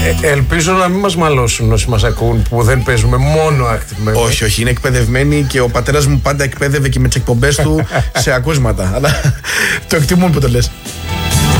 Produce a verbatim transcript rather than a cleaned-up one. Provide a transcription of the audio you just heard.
Ε, ελπίζω να μην μας μαλώσουν όσοι μας ακούν που δεν παίζουμε μόνο active memory. Όχι, όχι, είναι εκπαιδευμένοι και ο πατέρας μου πάντα εκπαίδευε και με τις εκπομπές του σε ακούσματα. Αλλά το εκτιμούν που το λες.